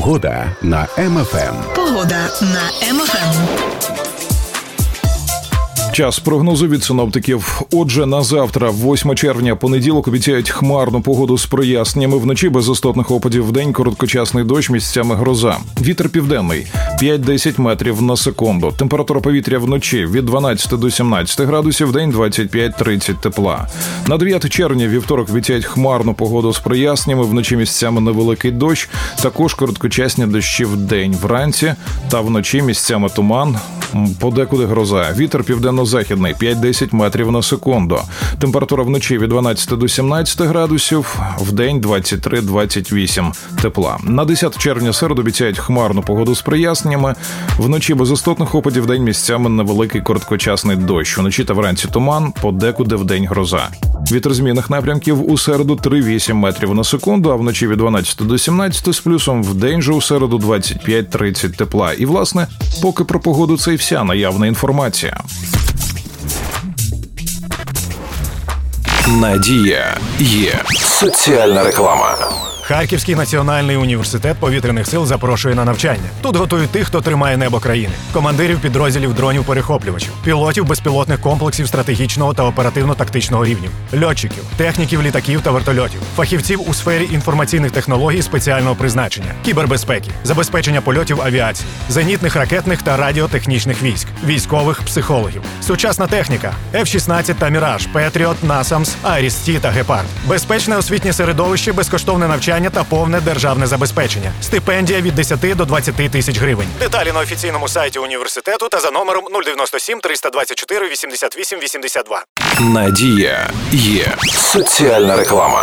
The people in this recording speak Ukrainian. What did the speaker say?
Погода на МФМ. Погода на МФМ. Час прогнозу від синоптиків. Отже, на завтра, 8 червня, понеділок, обіцяють хмарну погоду з проясненнями. Вночі без істотних опадів, вдень короткочасний дощ, місцями гроза. Вітер південний 5-10 метрів на секунду. Температура повітря вночі від 12 до 17 градусів, вдень 25-30 тепла. На 9 червня, вівторок, обіцяють хмарну погоду з проясненнями. Вночі місцями невеликий дощ, також короткочасні дощі вдень. Вранці та вночі місцями туман, подекуди гроза. Вітер південно-західний 5-10 метрів на секунду. Температура вночі від 12 до 17 градусів, вдень 23-28 тепла. На 10 червня середу обіцяють хмарну погоду з проясненнями. Вночі без істотних опадів, вдень місцями невеликий короткочасний дощ. Вночі та вранці туман, подекуди вдень гроза. Вітер змінних напрямків у середу 3-8 метрів на секунду, а вночі від 12 до 17 з плюсом, вдень же у середу 25-30 тепла. І, власне, поки про погоду це і вся наявна інформація. Надія є. Соціальна реклама. Харківський національний університет повітряних сил запрошує на навчання. Тут готують тих, хто тримає небо країни. Командирів підрозділів дронів-перехоплювачів, пілотів безпілотних комплексів стратегічного та оперативно-тактичного рівнів, льотчиків, техніків літаків та вертольотів, фахівців у сфері інформаційних технологій спеціального призначення, кібербезпеки, забезпечення польотів авіації, зенітних ракетних та радіотехнічних військ, військових психологів, сучасна техніка, F-16 та Міраж, Петріот, Насамс, Айріс-Ті та Гепард, безпечне освітнє середовище, безкоштовне навчання та повне державне забезпечення. Стипендія від 10 до 20 тисяч гривень. Деталі на офіційному сайті університету та за номером 097 324 88 82. Надія є. Соціальна реклама.